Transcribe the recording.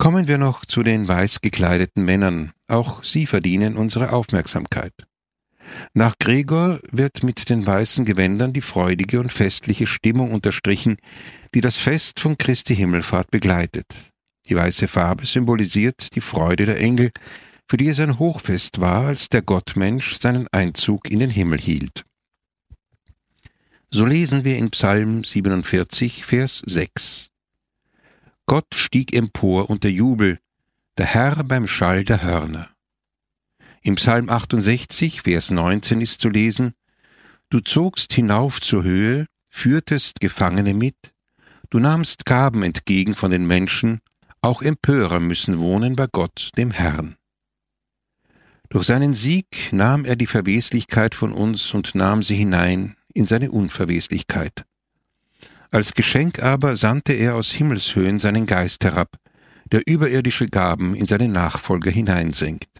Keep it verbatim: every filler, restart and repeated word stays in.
Kommen wir noch zu den weiß gekleideten Männern. Auch sie verdienen unsere Aufmerksamkeit. Nach Gregor wird mit den weißen Gewändern die freudige und festliche Stimmung unterstrichen, die das Fest von Christi Himmelfahrt begleitet. Die weiße Farbe symbolisiert die Freude der Engel, für die es ein Hochfest war, als der Gottmensch seinen Einzug in den Himmel hielt. So lesen wir in Psalm siebenundvierzig, Vers sechs. Gott stieg empor unter Jubel, der Herr beim Schall der Hörner. Im Psalm achtundsechzig, Vers neunzehn ist zu lesen: Du zogst hinauf zur Höhe, führtest Gefangene mit, du nahmst Gaben entgegen von den Menschen, auch Empörer müssen wohnen bei Gott, dem Herrn. Durch seinen Sieg nahm er die Verweslichkeit von uns und nahm sie hinein in seine Unverweslichkeit. Als Geschenk aber sandte er aus Himmelshöhen seinen Geist herab, der überirdische Gaben in seine Nachfolger hineinsenkt.